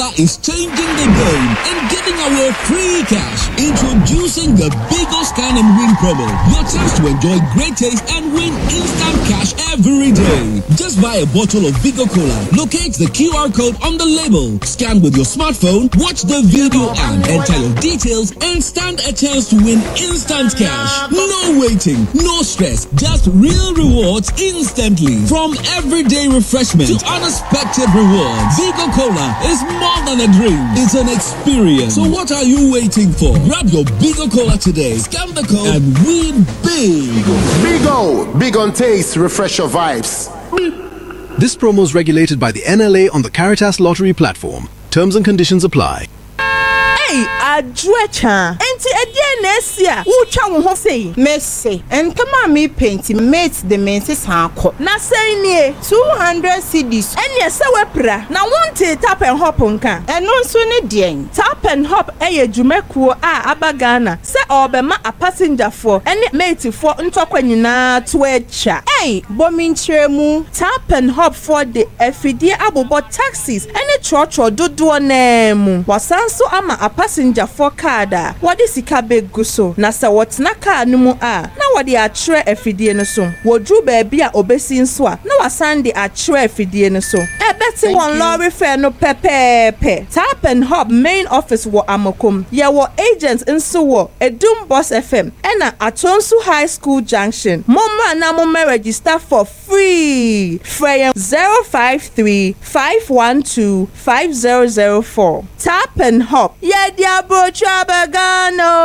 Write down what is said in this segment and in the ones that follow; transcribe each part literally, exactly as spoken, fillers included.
Cola is changing the game and giving away free cash. Introducing the Bigo Scan and Win promo. Your chance to enjoy great taste and win instant cash every day. Just buy a bottle of Bigo Cola. Locate the Q R code on the label. Scan with your smartphone, watch the video and enter your details and stand a chance to win instant cash. No waiting, no stress, just real rewards instantly. From everyday refreshment to unexpected rewards, Bigo Cola is more than a drink. It's an experience. So what are you waiting for? Grab your Bigo Cola today. Scan the code and win big. Bigo, big on taste, refresh your vibes. This promo is regulated by the N L A on the Caritas Lottery platform. Terms and conditions apply. Hey, Adrecha. Enti edie nesia. Wo twa wo ho sei. Messi. Enkama me paint mate the menses hanko. Na sei nie two hundred cedis. Enya se wepra. Na wonte tap and hop nka. Eno nso ne den. Tap and hop eye dwumekuo a abagana. Se obema a passenger for ene mate for ntokwa nyina to echa. Hey, bomintremu. Tap and hop for the efidie abobo taxis. Ene chocho dodo nemu. Wasanso ama a passenger for kada. Wadi sika begu so. Na sa watna ka numu a. Na wadi a tre efidie no so. Wodru baby a obesi nso a. Na wasande a tre efidie no so. E beti won lorry fare no pepepe. Tap and Hop main office wo Amokum. Ya wo agents nso wo Edum Boss F M. Ena Atonsu High School Junction. Moma na moma register for free. Frey zero five three five one two five zero zero four. Tap and Hop. Yeah, Diablo Chabagano.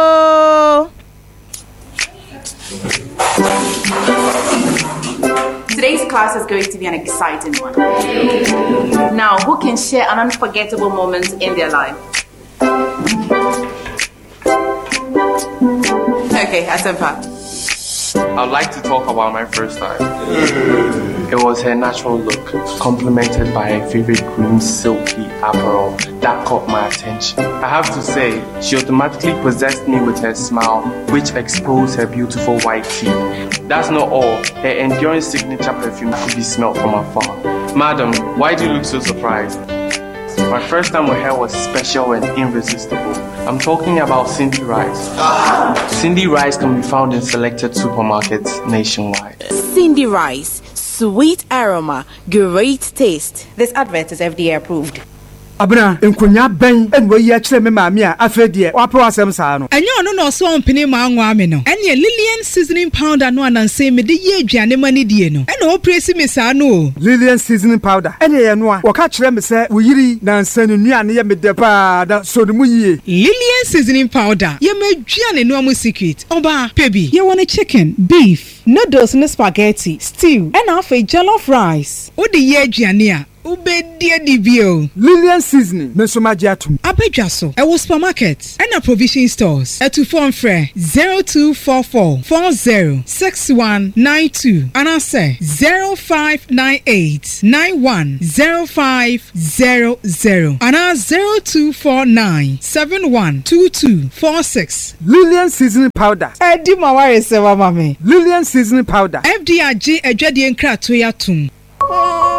Today's class is going to be an exciting one. Now, who can share an unforgettable moment in their life? Okay, Asempa. I'd like to talk about my first time. It was her natural look, complemented by her favorite green silky apparel that caught my attention. I have to say, she automatically possessed me with her smile, which exposed her beautiful white teeth. That's not all. Her enduring signature perfume could be smelled from afar. Madam, why do you look so surprised? My first time with her was special and irresistible. I'm talking about Cindy Rice. Cindy Rice can be found in selected supermarkets nationwide. Cindy Rice, sweet aroma, great taste. This advert is F D A approved. Abna enkonya ben enwo yi akire me maami a afedie wapo asem saa no enyo no no so ompene ma anwa me no ene Lillian seasoning powder no ananse me de ye aduane mani die no ene o presi me saa no Lillian seasoning powder ene ye no a wo ka kire me se wo yiri na nsanu nuane ye me de pa da so no mu yie Lillian seasoning powder ye ma aduane no amu secret oba pebi ye want chicken beef noodles no spaghetti stew and half a jollof rice o de ye aduane a Ubedia dibio. Lillian seasoning. Mesomajiatum. Abejaso. Ewo supermarket. And a provision stores. Etu phone fre zero two four four four zero six one nine two. And I say zero five nine eight nine one zero five zero zero. And I zero two four nine seven one two two four six. Lillian seasoning powder. Edi mawari sewa mami. Lillian seasoning powder. F D I G ejadi enkra toya tum.